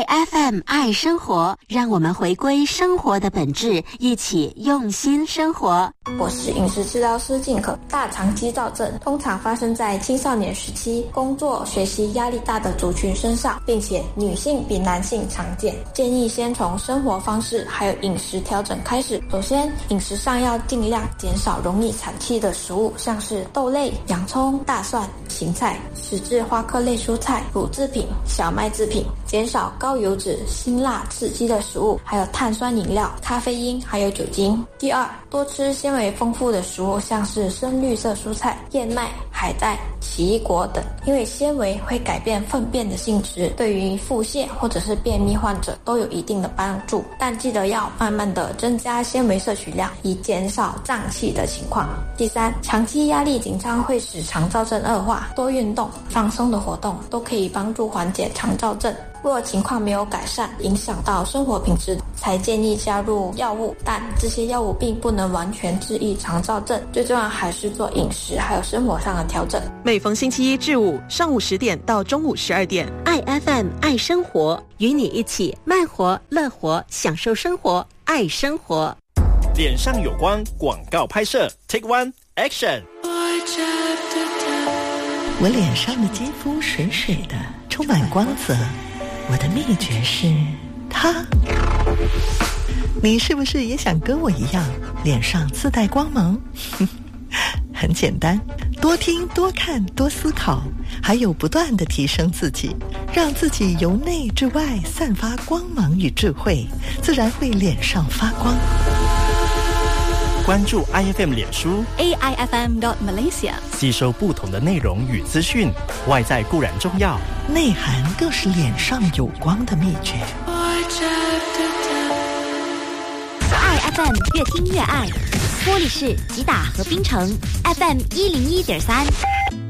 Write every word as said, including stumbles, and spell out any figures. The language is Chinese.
F M 爱生活，让我们回归生活的本质，一起用心生活。 我是饮食治疗师静可。大肠肌躁症通常发生在青少年时期工作学习压力大的族群身上，并且女性比男性常见。建议先从生活方式还有饮食调整开始。首先，饮食上要尽量减少容易产气的食物，像是豆类、洋葱、大蒜、芹菜、十字花科类蔬菜、乳制品、小麦制品，减少高油脂、辛辣刺激的食物，还有碳酸饮料、咖啡因还有酒精。第二，多吃纤维丰富的食物，像是深绿色蔬菜、燕麦、海带、奇异果等，因为纤维会改变粪便的性质，对于腹泻或者是便秘患者都有一定的帮助，但记得要慢慢的增加纤维摄取量，以减少胀气的情况。第三，长期压力紧张会使肠躁症恶化，多运动、放松的活动都可以帮助缓解肠躁症。若情况没有改善，影响到生活品质，才建议加入药物，但这些药物并不能完全治愈肠躁症，最重要还是做饮食还有生活上的调整。 每逢星期一至五上午十点到中午十二点， 爱 F M 爱生活，与你一起慢活乐活，享受生活，爱生活。 脸上有光广告拍摄 Take One Action。 我脸上的肌肤水水的，充满光泽，我的秘诀是它。你是不是也想跟我一样脸上自带光芒？很简单，多听多看多思考，还有不断地提升自己，让自己由内至外散发光芒与智慧，自然会脸上发光。 关注 I F M 脸书 A I F M dot Malaysia， 吸收不同的内容与资讯，外在固然重要， 内涵更是脸上有光的秘诀。 爱 F M 越听越爱，玻璃市、吉打和槟城 F M 一零一点三。